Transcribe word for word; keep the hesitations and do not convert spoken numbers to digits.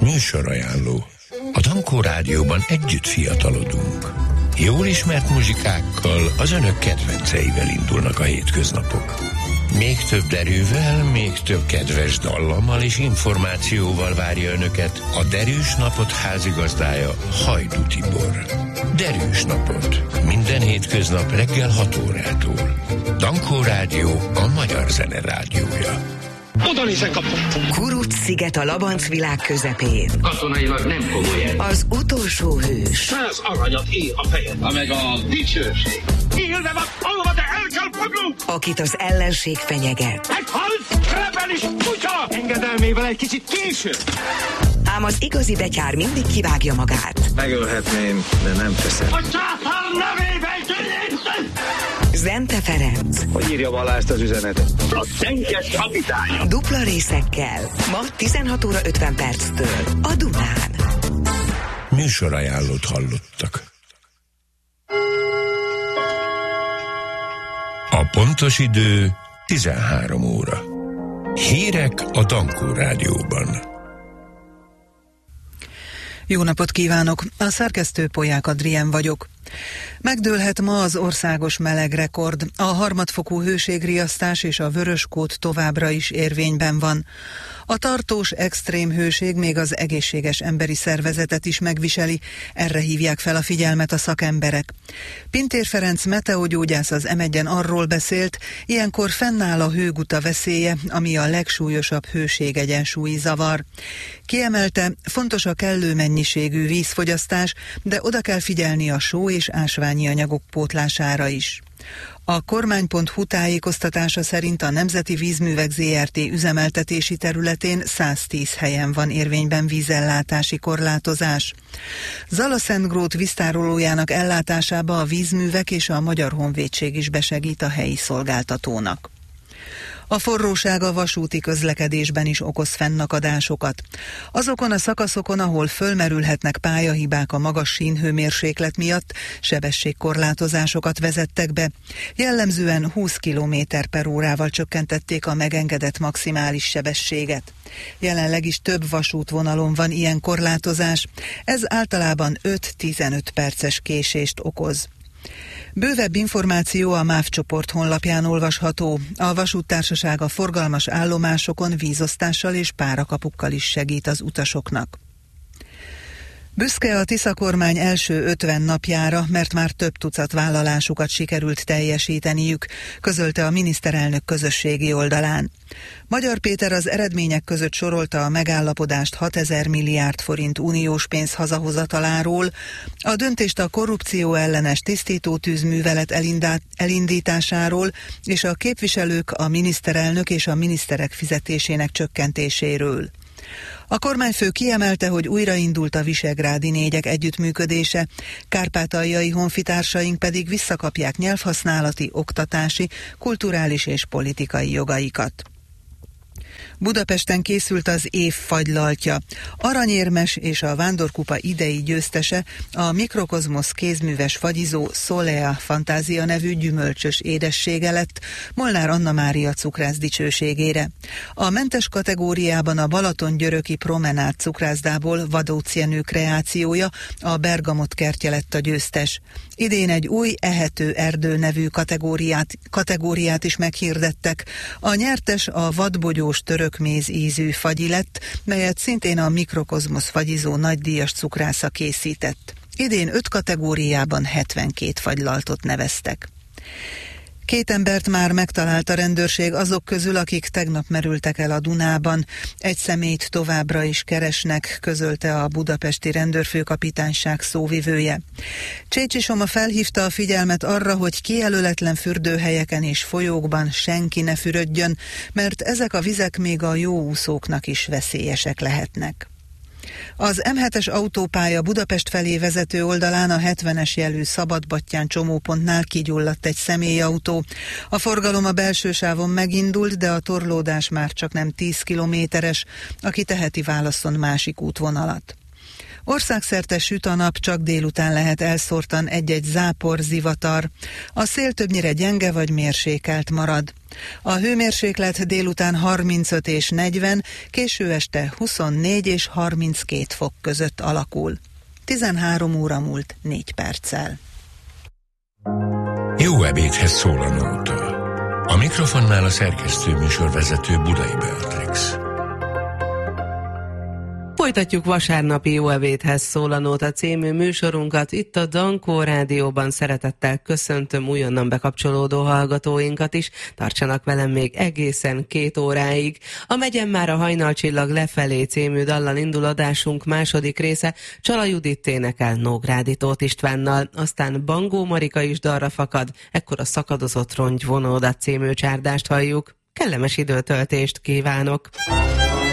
Műsorajánló. A Dankó Rádióban együtt fiatalodunk. Jól ismert muzsikákkal, az önök kedvenceivel indulnak a hétköznapok. Még több derűvel, még több kedves dallammal és információval várja önöket a Derűs Napot házigazdája, Hajdú Tibor. Derűs Napot. Minden hétköznap reggel hat órától. Dankó Rádió, a magyar zene rádiója. Oda nézek, kapom! Kuruc-sziget a Labanc világ közepén. Katonailag nem komoly. Az utolsó hős. Száz aranyat ér a fejed, ha meg a dicsőség. Élve van, alva, de el kell fognunk! Akit az ellenség fenyeget. Egy halsz, rebelis kutya! Engedelmével egy kicsit később. Ám az igazi betyár mindig kivágja magát. Megölhetném, de nem teszem. A császár nevében tűnjön! Zente Ferenc. Hogy írja Balást az üzenetet? A szennyes kapitánya. Dupla részekkel. Ma tizenhat óra ötven perctől a Dunán. Műsorajánlót hallottak. A pontos idő tizenhárom óra. Hírek a Dankó Rádióban. Jó napot kívánok! A szerkesztő Polyák Adrien vagyok. Megdőlhet ma az országos melegrekord. A harmadfokú hőségriasztás és a vöröskód továbbra is érvényben van. A tartós extrém hőség még az egészséges emberi szervezetet is megviseli, erre hívják fel a figyelmet a szakemberek. Pintér Ferenc meteogyógyász az em egyen arról beszélt, ilyenkor fennáll a hőguta veszélye, ami a legsúlyosabb hőségegyensúlyi zavar. Kiemelte, fontos a kellő mennyiségű vízfogyasztás, de oda kell figyelni a só és ásványi anyagok pótlására is. A kormány pont hu tájékoztatása szerint a Nemzeti Vízművek zé er té üzemeltetési területén száztíz helyen van érvényben vízellátási korlátozás. Zalaszentgrót víztárolójának ellátásába a vízművek és a Magyar Honvédség is besegít a helyi szolgáltatónak. A forróság a vasúti közlekedésben is okoz fennakadásokat. Azokon a szakaszokon, ahol fölmerülhetnek pályahibák a magas sínhőmérséklet miatt, sebességkorlátozásokat vezettek be. Jellemzően húsz kilométer per órával csökkentették a megengedett maximális sebességet. Jelenleg is több vasútvonalon van ilyen korlátozás. Ez általában öt-tizenöt perces késést okoz. Bővebb információ a MÁV csoport honlapján olvasható. A vasúttársaság a forgalmas állomásokon vízosztással és párakapukkal is segít az utasoknak. Büszke a Tisza kormány első ötven napjára, mert már több tucat vállalásukat sikerült teljesíteniük, közölte a miniszterelnök közösségi oldalán. Magyar Péter az eredmények között sorolta a megállapodást hatezer milliárd forint uniós pénz hazahozataláról, a döntést a korrupció ellenes tisztítótűzművelet elindításáról és a képviselők, a miniszterelnök és a miniszterek fizetésének csökkentéséről. A kormányfő kiemelte, hogy újraindult a visegrádi négyek együttműködése, kárpátaljai honfitársaink pedig visszakapják nyelvhasználati, oktatási, kulturális és politikai jogaikat. Budapesten készült az év fagylaltja. Aranyérmes és a Vándorkupa idei győztese a Mikrokozmosz kézműves fagyizó Solea Fantázia nevű gyümölcsös édessége lett Molnár Anna Mária cukrász dicsőségére. A mentes kategóriában a Balaton-Györöki Promenád cukrászdából Vadócz Jenő kreációja, a Bergamot kertje lett a győztes. Idén egy új ehető erdő nevű kategóriát, kategóriát is meghirdettek. A nyertes a vadbogyós törökméz ízű fagyi lett, melyet szintén a Mikrokozmosz fagyizó nagydíjas cukrásza készített. Idén öt kategóriában hetvenkét fagylaltot neveztek. Két embert már megtalált a rendőrség azok közül, akik tegnap merültek el a Dunában. Egy személyt továbbra is keresnek, közölte a budapesti rendőrfőkapitányság szóvivője. Csécsisoma felhívta a figyelmet arra, hogy kijelöletlen fürdőhelyeken és folyókban senki ne fürödjön, mert ezek a vizek még a jó úszóknak is veszélyesek lehetnek. Az em hetes autópálya Budapest felé vezető oldalán a hetvenes jelű Szabadbattyán csomópontnál kigyulladt egy személyautó. A forgalom a belső sávon megindult, de a torlódás már csak nem tíz kilométeres, aki teheti válasszon másik útvonalat. Országszerte süt a nap, csak délután lehet elszórtan egy-egy zápor, zivatar. A szél többnyire gyenge vagy mérsékelt marad. A hőmérséklet délután harmincöt és negyven, késő este huszonnégy és harminckét fok között alakul. tizenhárom óra múlt négy perccel. Jó ebédhez szól a nóta. A mikrofonnál a szerkesztő műsorvezető Budai Beatrix. Folytatjuk vasárnapi Jó ebédhez szól a nóta című műsorunkat. Itt a Dankó Rádióban szeretettel köszöntöm újonnan bekapcsolódó hallgatóinkat is. Tartsanak velem még egészen két óráig. A Megyen már a hajnalcsillag lefelé című dallal indul adásunk második része. Csala Judit énekel Nógrádi Tóth Istvánnal, aztán Bangó Marika is dalra fakad, ekkor a Szakadozott rongy vonódat című csárdást halljuk. Kellemes időtöltést kívánok!